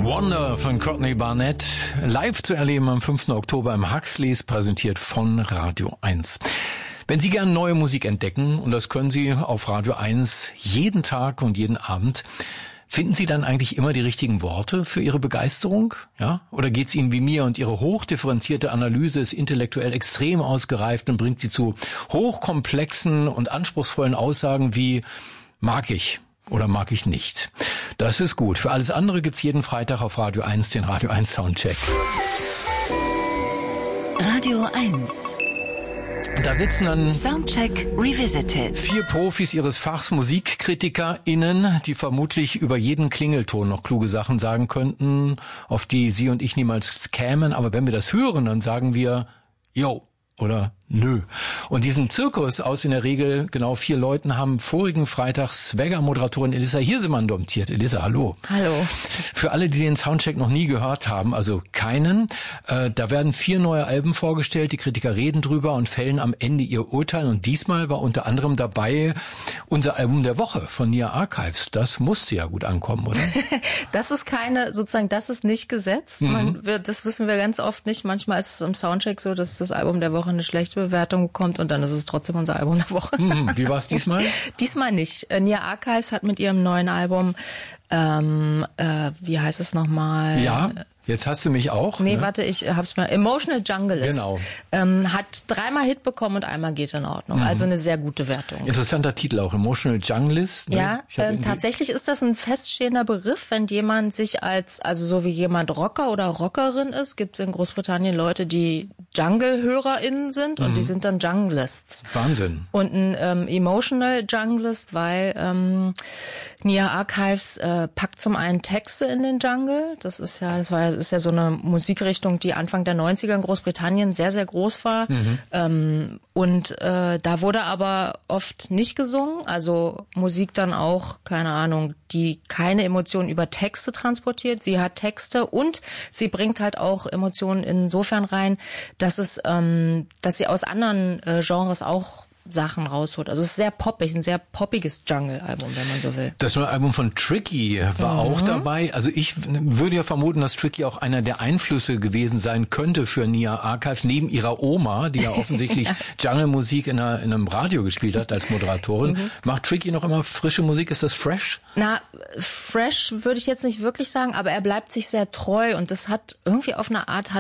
Wonder von Courtney Barnett, live zu erleben am 5. Oktober im Huxleys, präsentiert von Radio 1. Wenn Sie gern neue Musik entdecken, und das können Sie auf Radio 1 jeden Tag und jeden Abend, finden Sie dann eigentlich immer die richtigen Worte für Ihre Begeisterung? Ja? Oder geht's Ihnen wie mir und Ihre hochdifferenzierte Analyse ist intellektuell extrem ausgereift und bringt Sie zu hochkomplexen und anspruchsvollen Aussagen wie mag ich oder mag ich nicht? Das ist gut. Für alles andere gibt's jeden Freitag auf Radio 1 den Radio 1 Soundcheck. Radio 1. Da sitzen dann Soundcheck Revisited. 4 Profis ihres Fachs, MusikkritikerInnen, die vermutlich über jeden Klingelton noch kluge Sachen sagen könnten, auf die Sie und ich niemals kämen. Aber wenn wir das hören, dann sagen wir, yo oder nö. Und diesen Zirkus aus in der Regel genau 4 Leuten haben vorigen Freitag Swagger-Moderatorin Elissa Hirsemann domptiert. Elissa, hallo. Hallo. Für alle, die den Soundcheck noch nie gehört haben, also keinen, da werden 4 neue Alben vorgestellt, die Kritiker reden drüber und fällen am Ende ihr Urteil. Und diesmal war unter anderem dabei unser Album der Woche von Nia Archives. Das musste ja gut ankommen, oder? Das ist das ist nicht gesetzt. Das wissen wir ganz oft nicht. Manchmal ist es im Soundcheck so, dass das Album der Woche eine schlechte Bewertung bekommt und dann ist es trotzdem unser Album der Woche. Wie war es diesmal? Diesmal nicht. Nia Archives hat mit ihrem neuen Album, wie heißt es nochmal? Ja. Jetzt hast du mich auch. Nee, ne? Warte, ich hab's mal. Emotional Junglist. Genau. Hat 3-mal Hit bekommen und einmal geht in Ordnung. Also eine sehr gute Wertung. Interessanter Titel auch, Emotional Junglist. Ne? Ja, tatsächlich ist das ein feststehender Begriff, wenn jemand sich also so wie jemand Rocker oder Rockerin ist, gibt es in Großbritannien Leute, die Jungle-HörerInnen sind und die sind dann Junglists. Wahnsinn. Und ein Emotional Junglist, weil Nia Archives packt zum einen Texte in den Jungle. Das ist ja so eine Musikrichtung, die Anfang der 90er in Großbritannien sehr, sehr groß war. Und da wurde aber oft nicht gesungen. Also Musik dann auch, keine Ahnung, die keine Emotionen über Texte transportiert. Sie hat Texte und sie bringt halt auch Emotionen insofern rein, dass sie aus anderen Genres auch Sachen rausholt. Also es ist sehr poppig, ein sehr poppiges Jungle-Album, wenn man so will. Das neue Album von Tricky war auch dabei. Also ich würde ja vermuten, dass Tricky auch einer der Einflüsse gewesen sein könnte für Nia Archives, neben ihrer Oma, die ja offensichtlich Jungle-Musik in einem Radio gespielt hat als Moderatorin. Macht Tricky noch immer frische Musik? Ist das fresh? Na, fresh würde ich jetzt nicht wirklich sagen, aber er bleibt sich sehr treu und das hat irgendwie auf eine Art